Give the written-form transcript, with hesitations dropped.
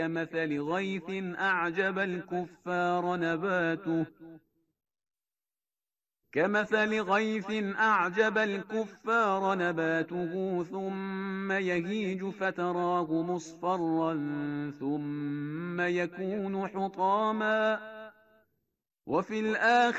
كمثل غيث أعجب الكفار نباته ثم يهيج فتراه مصفرا ثم يكون حطاما وفي الآخرة